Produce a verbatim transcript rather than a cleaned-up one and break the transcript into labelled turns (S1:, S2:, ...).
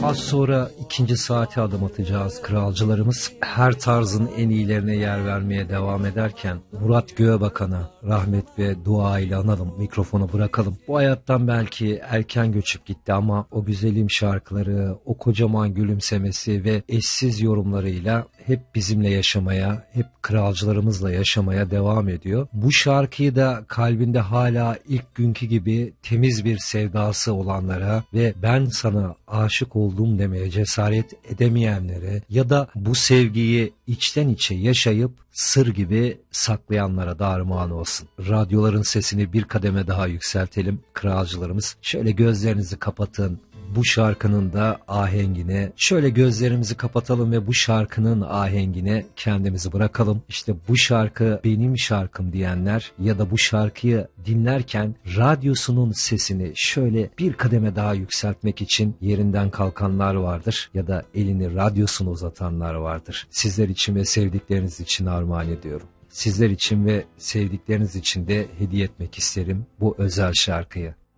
S1: Az sonra ikinci saate adım atacağız kralcılarımız. Her tarzın en iyilerine yer vermeye devam ederken Murat Göğebakan'a rahmet ve dua ile analım, mikrofonu bırakalım. Bu hayattan belki erken göçüp gitti ama o güzelim şarkıları, o kocaman gülümsemesi ve eşsiz yorumlarıyla hep bizimle yaşamaya, hep kralcılarımızla yaşamaya devam ediyor. Bu şarkıyı da kalbinde hala ilk günkü gibi temiz bir sevdası olanlara ve ben sana aşık oldum demeye cesaret edemeyenlere ya da bu sevgiyi içten içe yaşayıp sır gibi saklayanlara da armağan olsun. Radyoların sesini bir kademe daha yükseltelim kralcılarımız. Şöyle gözlerinizi kapatın. Bu şarkının da ahengine, şöyle gözlerimizi kapatalım ve bu şarkının ahengine kendimizi bırakalım. İşte bu şarkı benim şarkım diyenler ya da bu şarkıyı dinlerken radyosunun sesini şöyle bir kademe daha yükseltmek için yerinden kalkanlar vardır ya da elini radyosuna uzatanlar vardır. Sizler için ve sevdikleriniz için armağan ediyorum. Sizler için ve sevdikleriniz için de hediye etmek isterim bu özel şarkıyı.